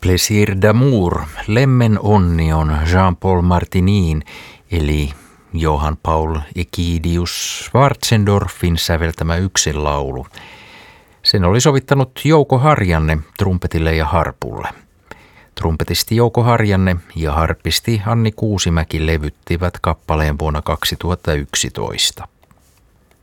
Plaisir d'amour, Lemmen onni on Jean-Paul Martinin eli Johann Paul Egidius Schwarzendorffin säveltämä yksinlaulu. Sen oli sovittanut Jouko Harjanne trumpetille ja harpulle. Trumpetisti Jouko Harjanne ja harpisti Anni Kuusimäki levyttivät kappaleen vuonna 2011.